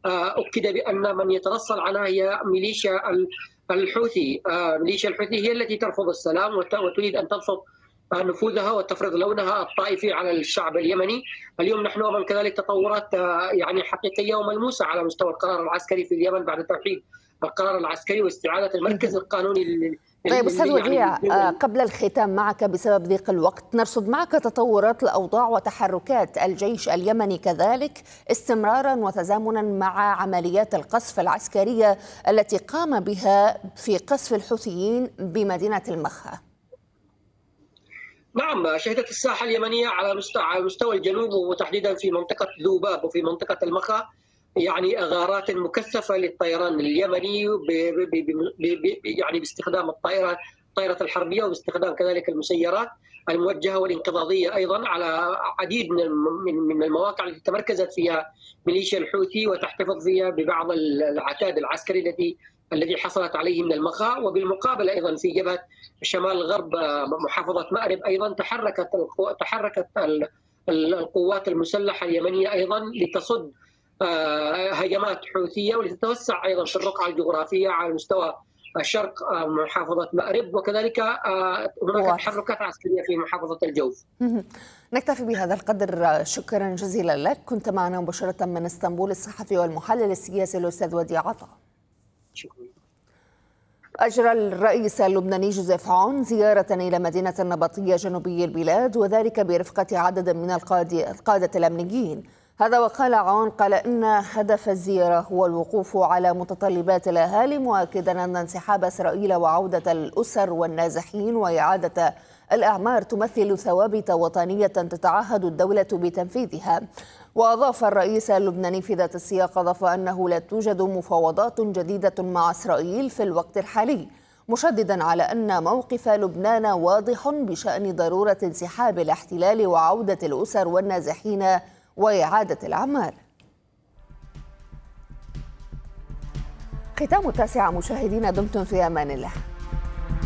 أكد بأن من يترصل عنها هي ميليشيا الحوثي. ميليشيا الحوثي هي التي ترفض السلام وتريد أن تنفض نفوذها وتفرض لونها الطائفي على الشعب اليمني. اليوم نحن أمام كذلك تطورات يعني حقيقية وملموسة على مستوى القرار العسكري في اليمن بعد توحيد القرار العسكري واستعادة المركز القانوني طيب أستاذ وديع، قبل الختام معك بسبب ضيق الوقت نرصد معك تطورات الأوضاع وتحركات الجيش اليمني كذلك استمرارا وتزامنا مع عمليات القصف العسكرية التي قام بها في قصف الحوثيين بمدينة المخا. نعم، شهدت الساحة اليمنية على مستوى الجنوب وتحديدا في منطقة ذوباب وفي منطقة المخا يعني غارات مكثفة للطيران اليمني يعني باستخدام الطائرة الحربية وباستخدام كذلك المسيرات الموجهة والانقضاضية أيضا على عديد من المواقع التي تمركزت فيها ميليشيا الحوثي وتحتفظ فيها ببعض العتاد العسكري الذي حصلت عليه من المخا. وبالمقابل أيضا في جبهة شمال غرب محافظة مأرب أيضا تحركت القوات المسلحة اليمنية أيضا لتصد هجمات حوثية ولتتوسع أيضا في الرقعة الجغرافية على مستوى شرق محافظة مأرب، وكذلك هناك تحركات عسكرية في محافظة الجوف. نكتفي بهذا القدر، شكرا جزيلا لك. كنت معنا مباشرة من اسطنبول الصحفي والمحلل السياسي الأستاذ وديع عطا. شكرا. أجرى الرئيس اللبناني جوزيف عون زيارة إلى مدينة النبطية جنوبي البلاد وذلك برفقة عدد من القادة الأمنيين. هذا وقال عون إن هدف الزيارة هو الوقوف على متطلبات الأهالي، مؤكدا أن انسحاب إسرائيل وعودة الأسر والنازحين وإعادة الأعمار تمثل ثوابت وطنية تتعهد الدولة بتنفيذها. وأضاف الرئيس اللبناني في ذات السياق أنه لا توجد مفاوضات جديدة مع إسرائيل في الوقت الحالي، مشددا على أن موقف لبنان واضح بشأن ضرورة انسحاب الاحتلال وعودة الأسر والنازحين وإعادة الأعمار. ختام التاسعة مشاهدينا، دمتم في أمان الله.